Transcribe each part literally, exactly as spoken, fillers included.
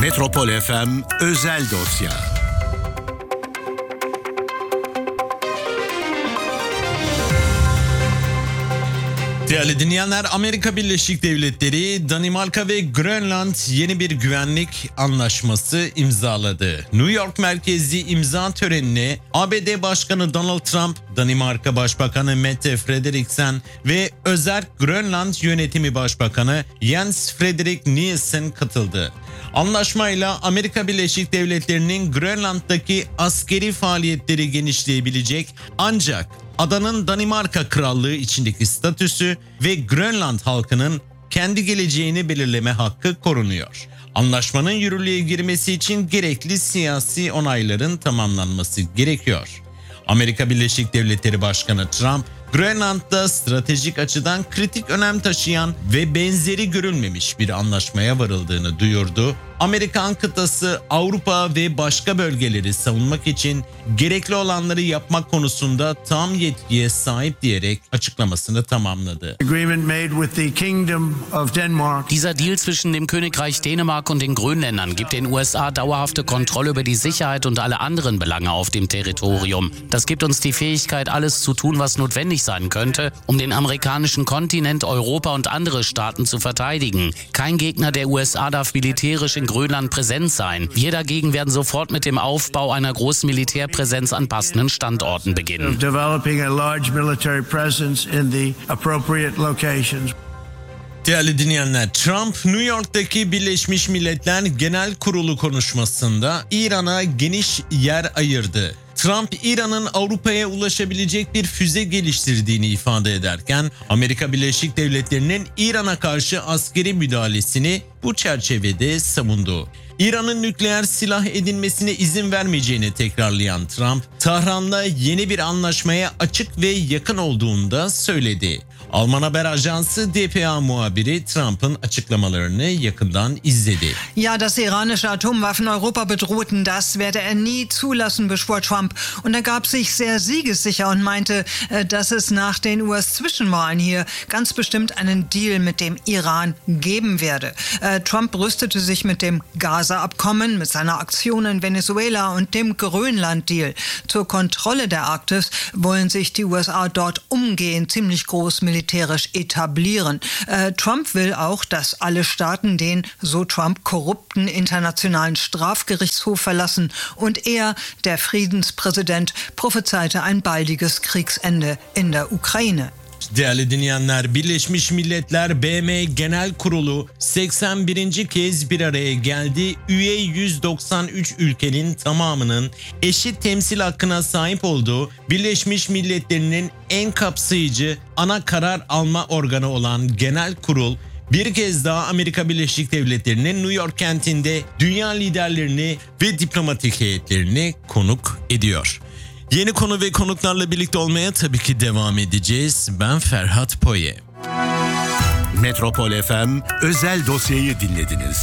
Metropol F M Özel Dosya. Değerli dinleyenler, Amerika Birleşik Devletleri, Danimarka ve Grönland yeni bir güvenlik anlaşması imzaladı. New York merkezli imza törenine A B D Başkanı Donald Trump, Danimarka Başbakanı Mette Frederiksen ve Özerk Grönland Yönetimi Başbakanı Jens Frederik Nielsen katıldı. Anlaşmayla Amerika Birleşik Devletleri'nin Grönland'daki askeri faaliyetleri genişleyebilecek, ancak adanın Danimarka Krallığı içindeki statüsü ve Grönland halkının kendi geleceğini belirleme hakkı korunuyor. Anlaşmanın yürürlüğe girmesi için gerekli siyasi onayların tamamlanması gerekiyor. Amerika Birleşik Devletleri Başkanı Trump, Grönland'da stratejik açıdan kritik önem taşıyan ve benzeri görülmemiş bir anlaşmaya varıldığını duyurdu. Amerikan kıtası, Avrupa ve başka bölgeleri savunmak için gerekli olanları yapmak konusunda tam yetkiye sahip diyerek açıklamasını tamamladı. Dieser Deal zwischen dem Königreich Dänemark und den Grönländern gibt den U S A dauerhafte Kontrolle über die Sicherheit und alle anderen Belange auf dem Territorium. Das gibt uns die Fähigkeit, alles zu tun, was notwendig sein könnte, um den amerikanischen Kontinent, Europa und andere Staaten zu verteidigen. Kein Gegner der U S A darf militärisch in Grönland präsent sein. Wir dagegen werden sofort mit dem Aufbau einer großen Militärpräsenz an passenden Standorten beginnen. Developing a large military presence in the appropriate locations. Değerli dinleyenler, Trump, New York'taki Birleşmiş Milletler Genel Kurulu konuşmasında İran'a geniş yer ayırdı. Trump, İran'ın Avrupa'ya ulaşabilecek bir füze geliştirdiğini ifade ederken, Amerika Birleşik Devletleri'nin İran'a karşı askeri müdahalesini bu çerçevede savundu. İran'ın nükleer silah edinmesine izin vermeyeceğini tekrarlayan Trump, Tahran'la yeni bir anlaşmaya açık ve yakın olduğunu da söyledi. Alman haber ajansı D P A muhabiri Trump'ın açıklamalarını yakından izledi. Ja, dass iranische Atomwaffen Europa bedrohten, das werde er nie zulassen, beschwor Trump. Und er gab sich sehr siegessicher und meinte, dass es nach den U S-Zwischenwahlen hier ganz bestimmt einen Deal mit dem Iran geben werde. Trump brüstete sich mit dem Gaza-Abkommen, mit seiner Aktion in Venezuela und dem Grönland-Deal. Zur Kontrolle der Arktis wollen sich die U S A dort umgehend ziemlich groß militärisch militärisch etablieren. Äh, Trump will auch, dass alle Staaten den, so Trump, korrupten Internationalen Strafgerichtshof verlassen und er, der Friedenspräsident, prophezeite ein baldiges Kriegsende in der Ukraine. Değerli dinleyenler, Birleşmiş Milletler B M Genel Kurulu seksen birinci kez bir araya geldi. Üye yüz doksan üç ülkenin tamamının eşit temsil hakkına sahip olduğu Birleşmiş Milletler'in en kapsayıcı ana karar alma organı olan Genel Kurul, bir kez daha Amerika Birleşik Devletleri'nin New York kentinde dünya liderlerini ve diplomatik heyetlerini konuk ediyor. Yeni konu ve konuklarla birlikte olmaya tabii ki devam edeceğiz. Ben Ferhat Poye. Metropol F M Özel Dosya'yı dinlediniz.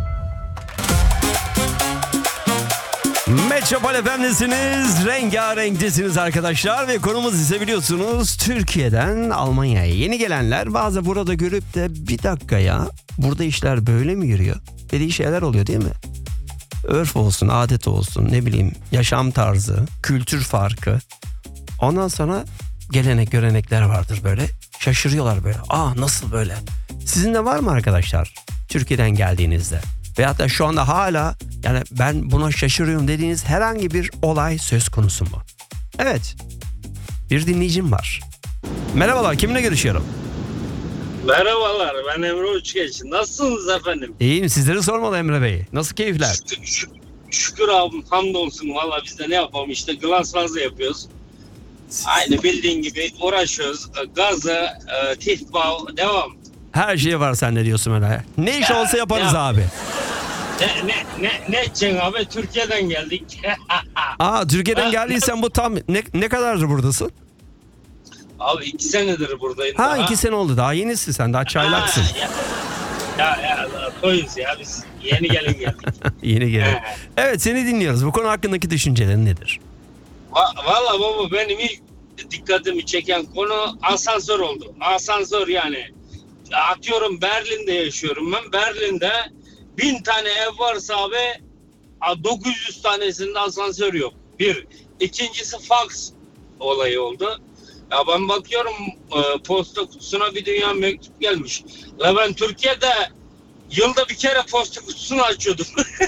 Metropol F M'desiniz, rengarenktesiniz arkadaşlar ve konumuz ise biliyorsunuz Türkiye'den Almanya'ya yeni gelenler bazı burada görüp de bir dakika ya burada işler böyle mi yürüyor dediği şeyler oluyor değil mi? Örf olsun, adet olsun, ne bileyim yaşam tarzı, kültür farkı. Ondan sonra gelenek görenekler vardır böyle. Şaşırıyorlar böyle. Aa nasıl böyle? Sizin de var mı arkadaşlar? Türkiye'den geldiğinizde. Veyahut da şu anda hala yani ben buna şaşırıyorum dediğiniz herhangi bir olay söz konusu mu? Evet. Bir dinleyicim var. Merhabalar, kiminle görüşüyorum? Merhabalar, ben Emre Uçgeç. Nasılsınız efendim? İyiyim, sizleri sormalı Emre Bey. Nasıl keyifler? Şükür, şükür, şükür abim, hamdolsun. Valla biz de ne yapalım işte glans fazla yapıyoruz. Aynı bildiğin gibi uğraşıyoruz. Gazı, e, Tihtbau, devam. Her şey var sende diyorsun öyle. Ne iş Ya, olsa yaparız ya. abi. Ne ne ne ne edeceksin abi? Türkiye'den geldik. Aa Türkiye'den geldiysen bu tam ne, ne kadardır buradasın? Abi iki senedir buradayım. Ha daha. iki sene oldu, daha yenisin sen, daha çaylaksın. Ha, Ya ya, ya toyuz ya biz yeni gelin geldik. Yeni gelin. Evet, seni dinliyoruz. Bu konu hakkındaki düşüncelerin nedir? Va- Valla baba benim ilk dikkatimi çeken konu asansör oldu. Asansör yani. Atıyorum Berlin'de yaşıyorum ben. Berlin'de bin tane ev varsa abi dokuz yüz tanesinde asansör yok. Bir. İkincisi fax olayı oldu. Ya ben bakıyorum e, posta kutusuna bir dünya mektup gelmiş. Ve ben Türkiye'de yılda bir kere posta kutusunu açıyordum.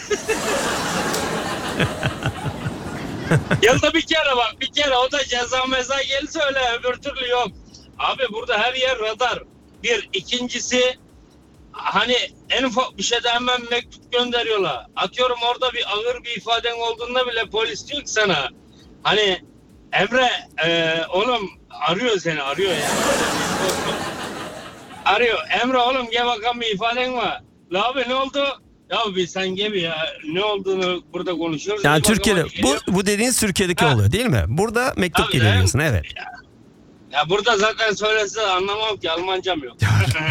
Yılda bir kere bak bir kere o da ceza meza gelirse öyle öbür türlü yok. Abi burada her yer radar. Bir. İkincisi hani en ufak bir şeyde hemen mektup gönderiyorlar. Atıyorum orada bir ağır bir ifaden olduğunda bile polis diyor ki sana hani Emre e, oğlum arıyor seni arıyor ya. Arıyor. Emre oğlum gel bakalım bir ifaden var. La abi ne oldu? Ya bir sen gel ya ne olduğunu burada konuşuyoruz. Yani Bir Türkiye'de bakalım, bu, bu dediğiniz Türkiye'deki Ha. oluyor değil mi? Burada mektup Tabii geliyor canım. diyorsun, evet. Ya, ya burada zaten söylese anlamam ki Almancam yok.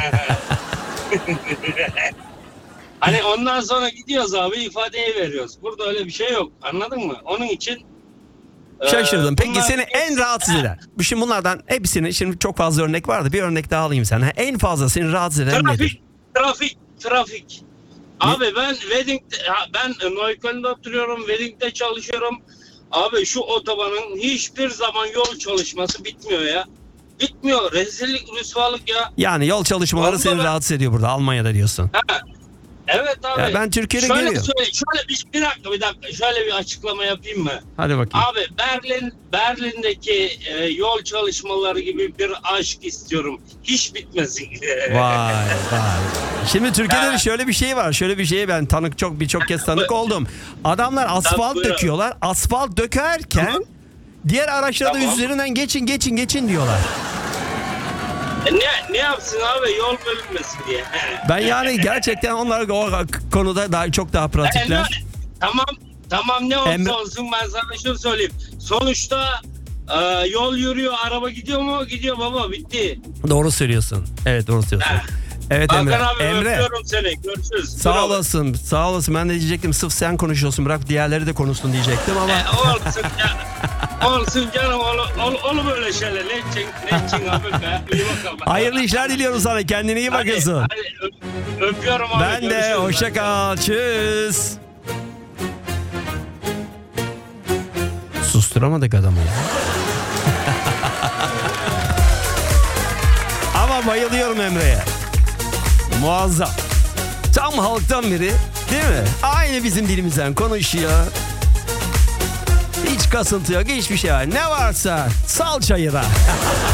Hani ondan sonra gidiyoruz abi ifadeyi veriyoruz. Burada öyle bir şey yok. Anladın mı? Onun için Şaşırdım. e, Peki bunlar- seni en rahatsız eden? Bu Şimdi bunlardan hepsini, şimdi çok fazla örnek vardı. Bir örnek daha alayım sana. En fazla seni rahatsız eden nedir? Trafik, trafik, trafik. Abi ben Wedding'de, ha, ben Neukölln'de oturuyorum, Wedding'de çalışıyorum. Abi şu otobanın hiçbir zaman yol çalışması bitmiyor ya. Bitmiyor. Rezillik, rüsvalık ya. Yani yol çalışmaları Vallahi seni ben- rahatsız ediyor burada Almanya'da diyorsun. Ha. Evet abi. Ya ben Türkiye'de şöyle görüyorum. Şöyle, şöyle bir, bir dakika bir dakika şöyle bir açıklama yapayım mı? Hadi bakayım. Abi Berlin Berlin'deki e, yol çalışmaları gibi bir aşk istiyorum. Hiç bitmesin. Vay vay. Şimdi Türkiye'de de Ha. şöyle bir şey var. Şöyle bir şeye ben tanık çok birçok kez tanık oldum. Adamlar asfalt buyurun. döküyorlar. Asfalt dökerken Tamam. diğer araçlara da Tamam. üzerinden geçin geçin geçin diyorlar. E, ne, ne yapsın abi yol bölünmesin diye. Ben yani gerçekten onlar o konuda daha çok daha E, ne- pratikler. tamam tamam ne olsa Emre- olsun ben sana şunu söyleyeyim. Sonuçta e, yol yürüyor araba gidiyor mu? Gidiyor baba bitti. Doğru söylüyorsun. Evet doğru söylüyorsun. Ha. Evet Emre. Hakan abi Emre. öpüyorum seni. Görüşürüz. Dur Sağ abi. olasın. Sağ olasın. Ben de diyecektim sırf sen konuşuyorsun. Bırak diğerleri de konuşsun diyecektim ama. E, olsun ya. Olsun canım olur, olur, olur böyle şeyler. Leçin, leçin abi be. İyi bakalım. Hayırlı işler diliyorum sana. Kendine iyi Hadi, bakıyorsun. hadi, öp- öpüyorum abi. Ben de. Görüşürüz. Hoşça kal. Tschüss. Susturamadık adamı. Ama bayılıyorum Emre'ye. Muazzam. Tam halktan biri değil mi? Aynı bizim dilimizden konuşuyor. Hiç kasıntı yok, hiçbir şey var. Ne varsa sal çayıra.